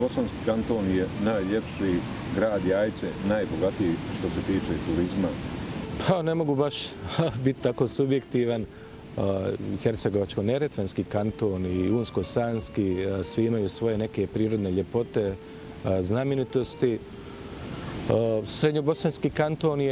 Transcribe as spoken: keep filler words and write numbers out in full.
Bosanski kanton je najljepši grad Jajce, najbogatiji što se tiče turizma. Pa ne mogu baš biti tako subjektivan. Hercegovačko-neretvanski kanton i Unsko-Sanski svi imaju svoje neke prirodne ljepote, znamenitosti. Srednjobosanski kanton je